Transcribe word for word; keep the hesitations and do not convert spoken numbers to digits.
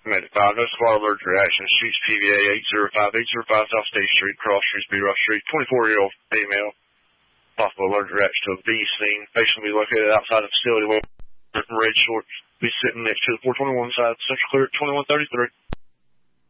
Made it five. That's far allergic reaction. Shoots P V A eight zero five, eight zero five South State Street, Cross Street, B. Rough Street. twenty-four-year-old female. Possible allergic reaction to a bee sting. Patient will be located outside the facility with red shorts. Be sitting next to the four twenty-one side, Central Clear at twenty-one thirty-three.